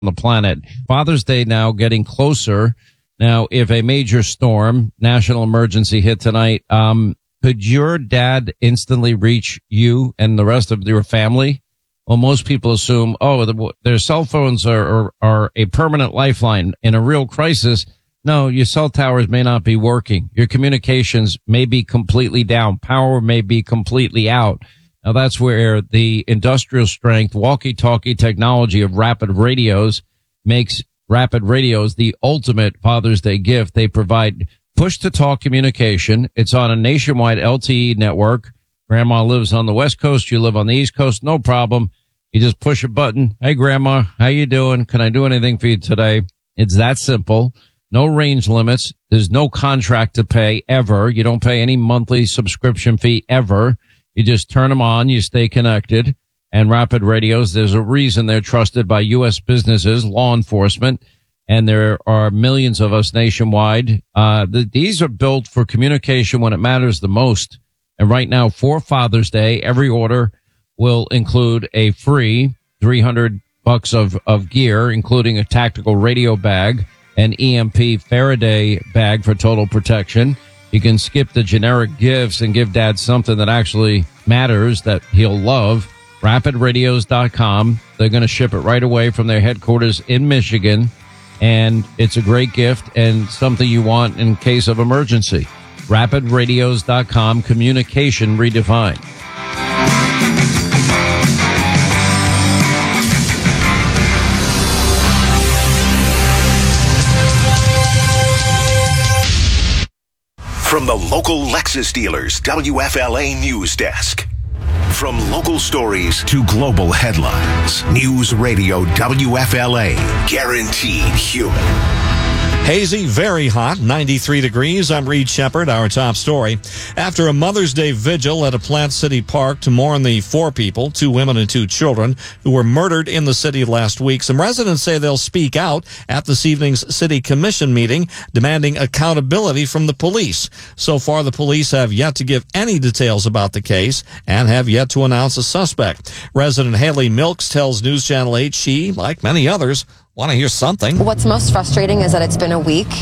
the planet. Father's Day now getting closer. Now, if a major storm, national emergency hit tonight, could your dad instantly reach you and the rest of your family? Well, most people assume, their cell phones are a permanent lifeline in a real crisis. No, your cell towers may not be working. Your communications may be completely down. Power may be completely out. Now, that's where the industrial strength walkie-talkie technology of Rapid Radios makes Rapid Radios the ultimate Father's Day gift. They provide push-to-talk communication. It's on a nationwide LTE network. Grandma lives on the West Coast. You live on the East Coast. No problem. You just push a button. Hey, Grandma, how you doing? Can I do anything for you today? It's that simple. No range limits. There's no contract to pay ever. You don't pay any monthly subscription fee ever. You just turn them on. You stay connected. And Rapid Radios, there's a reason they're trusted by U.S. businesses, law enforcement, and there are millions of us nationwide. These are built for communication when it matters the most. And right now, for Father's Day, every order will include a free $300 of gear, including a tactical radio bag, an EMP Faraday bag for total protection. You can skip the generic gifts and give Dad something that actually matters, that he'll love. RapidRadios.com. They're going to ship it right away from their headquarters in Michigan. And it's a great gift and something you want in case of emergency. RapidRadios.com. Communication redefined. From the local Lexus dealers, WFLA News Desk. From local stories to global headlines, News Radio WFLA, guaranteed human. Hazy, very hot, 93 degrees. I'm Reed Shepard. Our top story. After a Mother's Day vigil at a Plant City park to mourn the 4 people, 2 women and 2 children, who were murdered in the city last week, some residents say they'll speak out at this evening's city commission meeting, demanding accountability from the police. So far, the police have yet to give any details about the case and have yet to announce a suspect. Resident Haley Milks tells News Channel 8 she, like many others, want to hear something. What's most frustrating is that it's been a week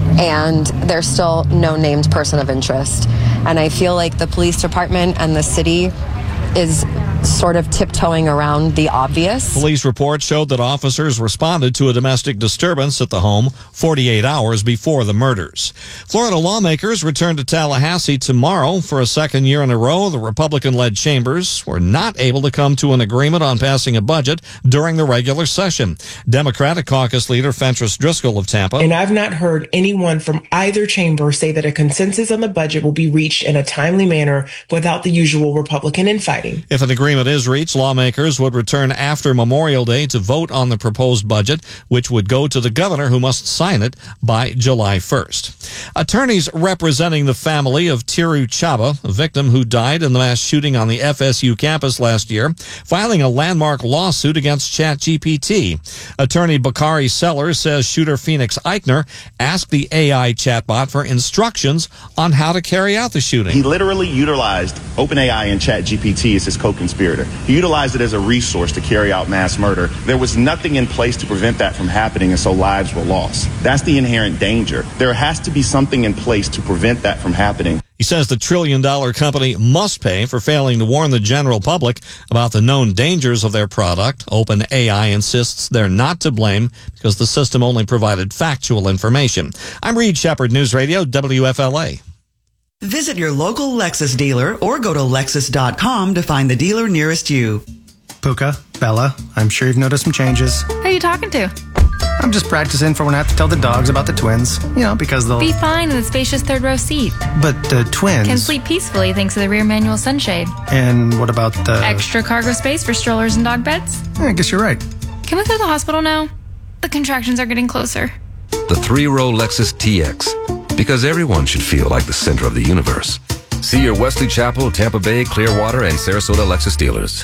and there's still no named person of interest. And I feel like the police department and the city is sort of tiptoeing around the obvious. Police reports showed that officers responded to a domestic disturbance at the home 48 hours before the murders. Florida lawmakers return to Tallahassee tomorrow for a second year in a row. The Republican-led chambers were not able to come to an agreement on passing a budget during the regular session. Democratic caucus leader Fentress Driscoll of Tampa. And I've not heard anyone from either chamber say that a consensus on the budget will be reached in a timely manner without the usual Republican infighting. If an agreement is reached, lawmakers would return after Memorial Day to vote on the proposed budget, which would go to the governor, who must sign it by July 1st. Attorneys representing the family of Tiru Chaba, a victim who died in the mass shooting on the FSU campus last year, filing a landmark lawsuit against ChatGPT. Attorney Bakari Sellers says shooter Phoenix Eichner asked the AI chatbot for instructions on how to carry out the shooting. He literally utilized OpenAI and ChatGPT as his co-conspirator. He utilized it as a resource to carry out mass murder. There was nothing in place to prevent that from happening, and so lives were lost. That's the inherent danger. There has to be something in place to prevent that from happening. He says the trillion-dollar company must pay for failing to warn the general public about the known dangers of their product. OpenAI insists they're not to blame because the system only provided factual information. I'm Reed Shepard, News Radio, WFLA. Visit your local Lexus dealer or go to Lexus.com to find the dealer nearest you. Puka, Bella, I'm sure you've noticed some changes. Who are you talking to? I'm just practicing for when I have to tell the dogs about the twins. You know, because they'll be fine in the spacious third row seat. But the twins can sleep peacefully thanks to the rear manual sunshade. And what about the extra cargo space for strollers and dog beds? I guess you're right. Can we go to the hospital now? The contractions are getting closer. The 3-row Lexus TX. Because everyone should feel like the center of the universe. See your Wesley Chapel, Tampa Bay, Clearwater, and Sarasota Lexus dealers.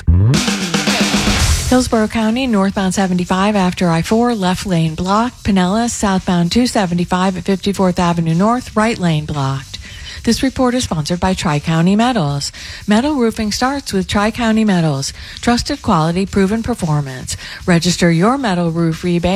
Hillsborough County, northbound 75 after I-4, left lane blocked. Pinellas, southbound 275 at 54th Avenue North, right lane blocked. This report is sponsored by Tri-County Metals. Metal roofing starts with Tri-County Metals. Trusted quality, proven performance. Register your metal roof rebate